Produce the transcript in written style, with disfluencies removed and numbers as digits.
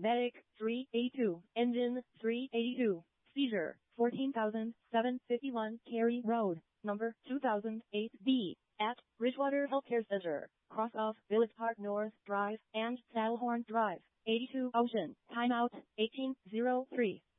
Medic 382. Engine 382. Seizure 14,751 Cary Road, number 2008B, at Ridgewater Healthcare Center, cross of Village Park North Drive and Saddlehorn Drive, 82 Ocean. Timeout 1803.